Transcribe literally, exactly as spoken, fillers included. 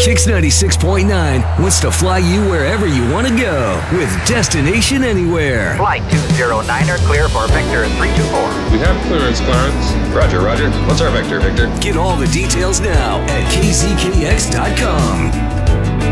Kix ninety-six point nine wants to fly you wherever you want to go with Destination Anywhere. Flight two oh niner clear for Victor three two four. We have clearance, Clarence. Roger, roger. What's our vector, Victor? Get all the details now at K Z K X dot com.